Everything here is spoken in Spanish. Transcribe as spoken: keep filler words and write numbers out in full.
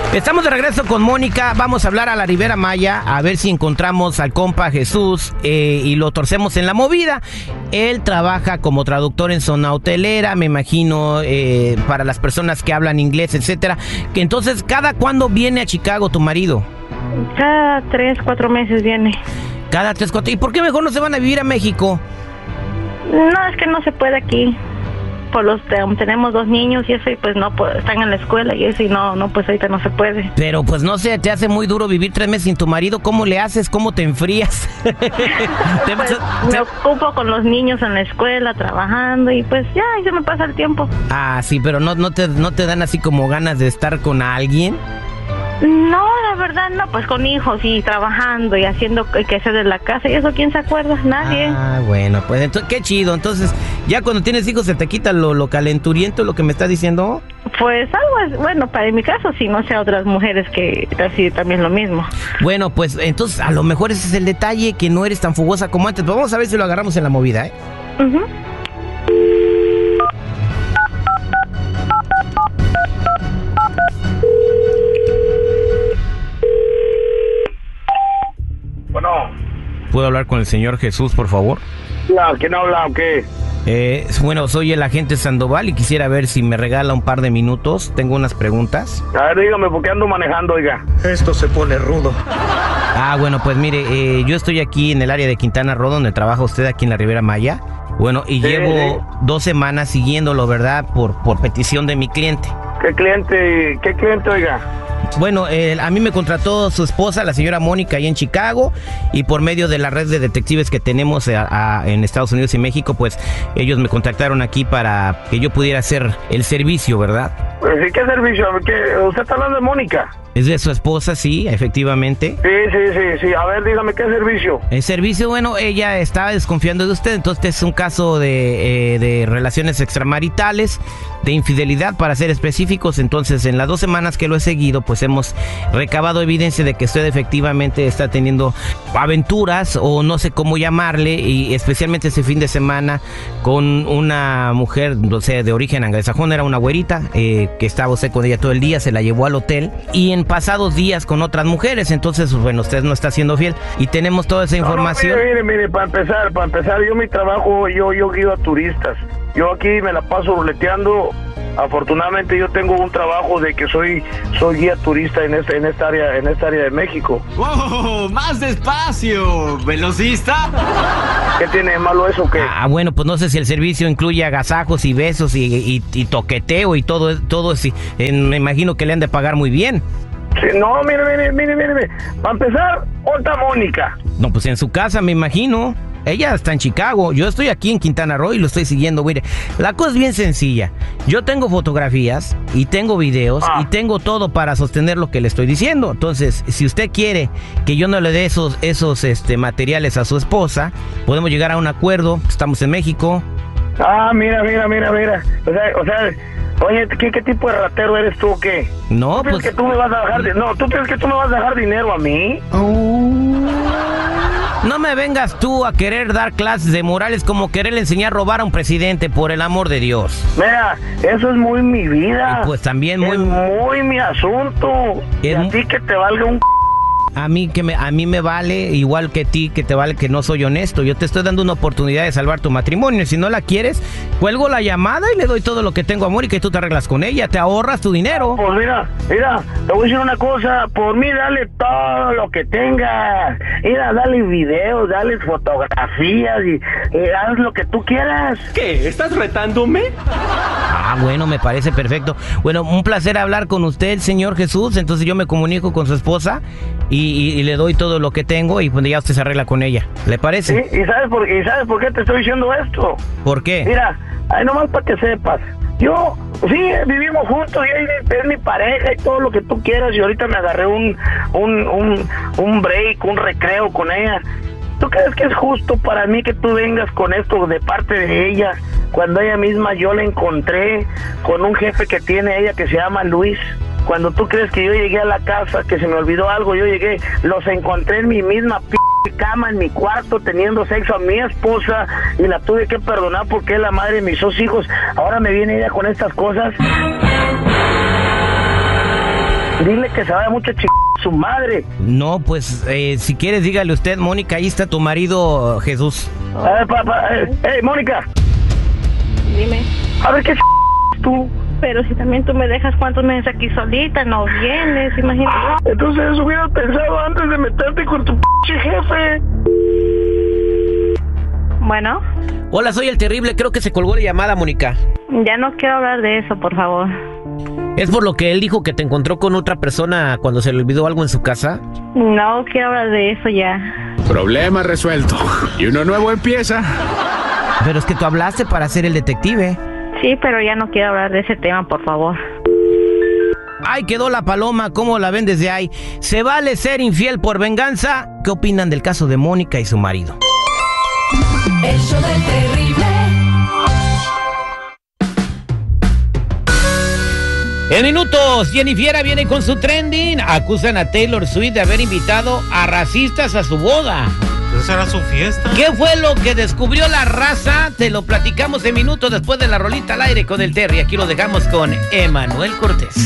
Estamos de regreso con Mónica. Vamos a hablar a la Riviera Maya, a ver si encontramos al compa Jesús eh, y lo torcemos en la movida. Él trabaja como traductor en zona hotelera, me imagino, eh, para las personas que hablan inglés, etcétera. Que entonces, ¿cada cuándo viene a Chicago tu marido? Cada tres, cuatro meses viene. Cada tres, cuatro. ¿Y por qué mejor no se van a vivir a México? No, es que no se puede aquí. Por los tenemos dos niños y eso, y pues no pues, están en la escuela y eso, y no, no, pues ahorita no se puede. Pero pues no sé, te hace muy duro vivir tres meses sin tu marido. ¿Cómo le haces? ¿Cómo te enfrías? Pues, me ocupo con los niños en la escuela, trabajando, y pues ya, y se me pasa el tiempo. Ah, sí, pero no, no te, no te dan así como ganas de estar con alguien. No, la verdad no, pues con hijos y trabajando y haciendo que hacer de la casa y eso, ¿quién se acuerda? Nadie. Ah, bueno, pues entonces qué chido. Entonces, ya cuando tienes hijos se te quita lo, lo calenturiento, lo que me estás diciendo. Pues algo es, bueno, para en mi caso, si no sea otras mujeres que así también lo mismo. Bueno, pues entonces a lo mejor ese es el detalle, que no eres tan fogosa como antes. Pero vamos a ver si lo agarramos en la movida, ¿eh? Uh-huh. Bueno. ¿Puedo hablar con el señor Jesús, por favor? Claro, ¿quién habla o qué? Eh, bueno, soy el agente Sandoval y quisiera ver si me regala un par de minutos. Tengo unas preguntas. A ver, dígame, ¿por qué ando manejando, oiga? Esto se pone rudo. Ah, bueno, pues mire, eh, yo estoy aquí en el área de Quintana Roo, donde trabaja usted aquí en la Riviera Maya. Bueno, y sí, llevo sí. dos semanas siguiéndolo, ¿verdad? Por, por petición de mi cliente. ¿Qué cliente? ¿Qué cliente, oiga? Bueno, eh, a mí me contrató su esposa, la señora Mónica, ahí en Chicago, y por medio de la red de detectives que tenemos a, a, en Estados Unidos y México, pues ellos me contactaron aquí para que yo pudiera hacer el servicio, ¿verdad? ¿Sí, qué servicio? ¿Qué? ¿Usted está hablando de Mónica? Es de su esposa, sí, efectivamente. Sí, sí, sí, sí. A ver, dígame, ¿qué servicio? El servicio, bueno, ella estaba desconfiando de usted, entonces este es un caso de, eh, de relaciones extramaritales, de infidelidad, para ser específicos. Entonces, en las dos semanas que lo he seguido, pues hemos recabado evidencia de que usted efectivamente está teniendo aventuras, o no sé cómo llamarle, y especialmente ese fin de semana con una mujer, no sé, de origen anglosajón, era una güerita, eh, que estaba usted con ella todo el día, se la llevó al hotel, y en pasados días con otras mujeres. Entonces, bueno, usted no está siendo fiel y tenemos toda esa información. No, no, mire, mire, mire, para empezar, para empezar, yo mi trabajo, yo, yo guío a turistas. Yo aquí me la paso ruleteando. Afortunadamente yo tengo un trabajo de que soy soy guía turista en esta en esta área en esta área de México. ¡Wow! ¡Más despacio! ¿Velocista? ¿Qué tiene de malo eso o qué? Ah, bueno, pues no sé si el servicio incluye agasajos y besos y, y, y toqueteo y todo todo eso. Eh, me imagino que le han de pagar muy bien. Sí, no, mire, mire, mire, mire, mire. Para empezar, otra Mónica. No, pues en su casa, me imagino. Ella está en Chicago, yo estoy aquí en Quintana Roo y lo estoy siguiendo. Mire, la cosa es bien sencilla. Yo tengo fotografías y tengo videos ah. y tengo todo para sostener lo que le estoy diciendo. Entonces, si usted quiere que yo no le dé esos, esos este, materiales a su esposa, podemos llegar a un acuerdo. Estamos en México. Ah, mira, mira, mira, mira. O sea, o sea, oye, ¿qué, qué tipo de ratero eres tú o qué? No, ¿Tú pues... que tú me vas a dejar de... No, ¿tú crees que tú me vas a dejar dinero a mí? Oh. No me vengas tú a querer dar clases de morales como querer enseñar a robar a un presidente, por el amor de Dios. Mira, eso es muy mi vida. Y pues también muy... Es muy mi asunto. Es... Y a ti que te valga un... A mí que me a mí me vale igual que a ti, que te vale que no soy honesto. Yo te estoy dando una oportunidad de salvar tu matrimonio. Si no la quieres, cuelgo la llamada y le doy todo lo que tengo a Mónica y tú te arreglas con ella. Te ahorras tu dinero. Pues mira, mira, te voy a decir una cosa. Por mí dale todo lo que tengas. Mira, dale videos, dale fotografías y, y haz lo que tú quieras. ¿Qué? ¿Estás retándome? Ah, bueno, me parece perfecto. Bueno, un placer hablar con usted, señor Jesús. Entonces yo me comunico con su esposa y, y, y le doy todo lo que tengo y pues ya usted se arregla con ella. ¿Le parece? Sí, ¿y sabes por, y sabes por qué te estoy diciendo esto? ¿Por qué? Mira, ahí nomás para que sepas. Yo, sí, vivimos juntos y es mi pareja y todo lo que tú quieras. Y ahorita me agarré un, un, un, un break, un recreo con ella. ¿Tú crees que es justo para mí que tú vengas con esto de parte de ella, cuando ella misma yo la encontré con un jefe que tiene ella que se llama Luis? Cuando tú crees que yo llegué a la casa, que se me olvidó algo, yo llegué, los encontré en mi misma p cama, en mi cuarto, teniendo sexo a mi esposa, y la tuve que perdonar porque es la madre de mis dos hijos. Ahora me viene ella con estas cosas. Dile que se vaya mucho a ch... su madre. No, pues, eh, si quieres, dígale usted, Mónica, ahí está tu marido, Jesús. A ver, papá, eh, hey, Mónica. Dime. A ver, ¿qué ch... tú? Pero si también tú me dejas cuántos meses aquí solita, no vienes, imagínate. Entonces eso hubieras pensado antes de meterte con tu p*** jefe. Bueno. Hola, soy el terrible, creo que se colgó la llamada, Mónica. Ya no quiero hablar de eso, por favor. ¿Es por lo que él dijo que te encontró con otra persona cuando se le olvidó algo en su casa? No quiero hablar de eso ya. Problema resuelto. Y uno nuevo empieza. Pero es que tú hablaste para ser el detective. Sí, pero ya no quiero hablar de ese tema, por favor. Ay, quedó la paloma, ¿cómo la ven desde ahí? ¿Se vale ser infiel por venganza? ¿Qué opinan del caso de Mónica y su marido? El show del terrible. En minutos, Jennifer viene con su trending. Acusan a Taylor Swift de haber invitado a racistas a su boda. ¿Esa era su fiesta? ¿Qué fue lo que descubrió la raza? Te lo platicamos en minutos después de la rolita al aire con el Terry. Aquí lo dejamos con Emanuel Cortés.